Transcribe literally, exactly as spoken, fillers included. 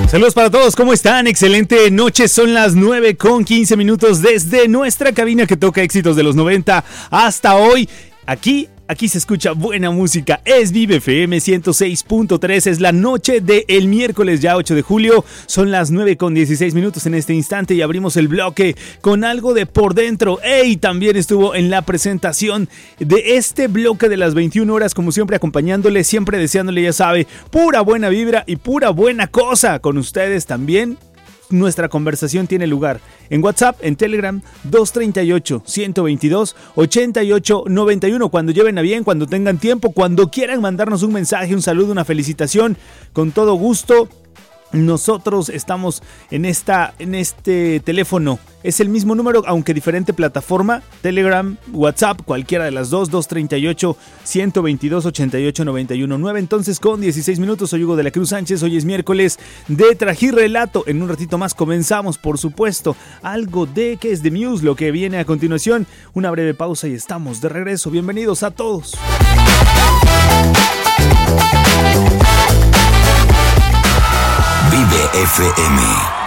Saludos para todos, ¿cómo están? Excelente noche, son las nueve con quince minutos desde nuestra cabina que toca éxitos de los noventa hasta hoy. Aquí, aquí se escucha buena música, es Vive F M ciento seis punto tres, es la noche del miércoles ya ocho de julio, son las nueve con dieciséis minutos en este instante y abrimos el bloque con algo de Por Dentro. Ey, también estuvo en la presentación de este bloque de las veintiuna horas, como siempre acompañándole, siempre deseándole, ya sabe, pura buena vibra y pura buena cosa. Con ustedes también nuestra conversación tiene lugar en WhatsApp, en Telegram, dos tres ocho, uno dos dos, ocho ocho nueve uno. Cuando lleven a bien, cuando tengan tiempo, cuando quieran mandarnos un mensaje, un saludo, una felicitación, con todo gusto. Nosotros estamos en esta en este teléfono. Es el mismo número, aunque diferente plataforma. Telegram, WhatsApp, cualquiera de las dos. dos tres ocho, uno dos dos, ocho ocho nueve uno nueve. Entonces, con dieciséis minutos, soy Hugo de la Cruz Sánchez. Hoy es miércoles de Trajirrelato. En un ratito más comenzamos, por supuesto, algo de que es de Muse, lo que viene a continuación. Una breve pausa y estamos de regreso. Bienvenidos a todos. Vive F M.